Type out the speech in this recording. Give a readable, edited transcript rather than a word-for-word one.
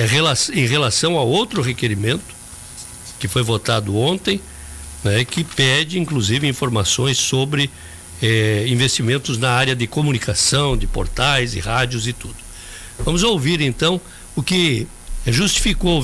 em relação a outro requerimento que foi votado ontem, né, que pede inclusive informações sobre investimentos na área de comunicação, de portais e rádios e tudo. Vamos ouvir então o que justificou